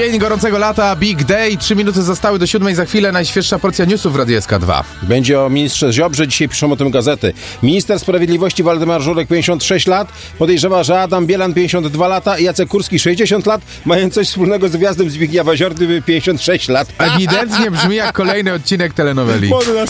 Dzień gorącego lata, Big Day, 3 minuty zostały do 7, za chwilę najświeższa porcja newsów w Radiu SK2. Będzie o ministrze Ziobrze, dzisiaj piszą o tym gazety. Minister Sprawiedliwości Waldemar Żurek, 56 lat, podejrzewa, że Adam Bielan, 52 lata i Jacek Kurski, 60 lat, mają coś wspólnego z wjazdem Zbigniewa Ziordy, 56 lat. Ewidentnie brzmi jak kolejny odcinek telenoweli. Młody na